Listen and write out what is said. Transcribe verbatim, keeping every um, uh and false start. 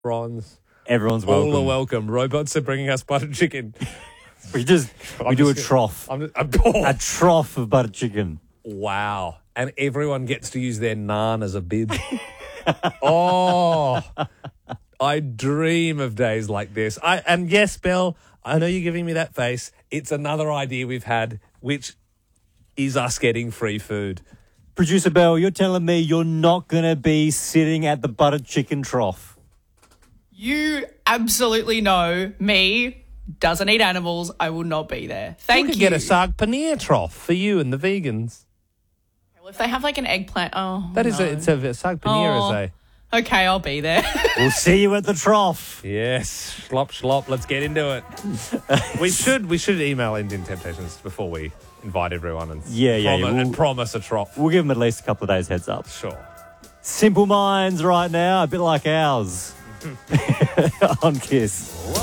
Bronze. Everyone's welcome. All are welcome. Robots are bringing us butter chicken. We just we I'm do just a gonna- trough. I'm just, I'm, oh, A trough of butter chicken. wow. And everyone gets to use their naan as a bib. Oh, I dream of days like this. I And yes, Belle, I know you're giving me that face. It's another idea we've had, which is us getting free food. Producer Bell, you're telling me you're not going to be sitting at the butter chicken trough? You absolutely know me doesn't eat animals. I will not be there. Thank we you. could get a saag paneer trough for you and the vegans. Well, if they have like an eggplant, oh, That is no. a, it's a, a saag paneer Oh. is a... Okay, I'll be there. We'll see you at the trough. Yes, slop slop. Let's get into it. we should we should email Indian Temptations before we invite everyone and Yeah, yeah, promise, yeah, and we'll- promise a trough. We'll give them at least a couple of days heads up. Sure. Simple minds right now, a bit like ours. On Kiss.